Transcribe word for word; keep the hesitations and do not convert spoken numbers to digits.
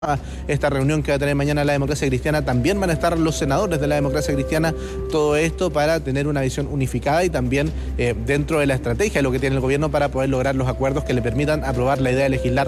esta reunión que va a tener mañana la Democracia Cristiana, también van a estar los senadores de la Democracia Cristiana, todo esto para tener una visión unificada y también eh, dentro de la estrategia de lo que tiene el gobierno para poder lograr los acuerdos que le permitan aprobar la idea de legislar